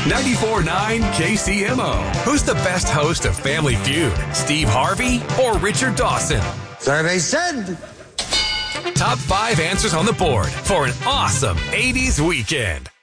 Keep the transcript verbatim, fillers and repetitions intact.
ninety-four point nine K C M O. Who's the best host of Family Feud? Steve Harvey or Richard Dawson? Survey said. Top five answers on the board for an awesome eighties weekend.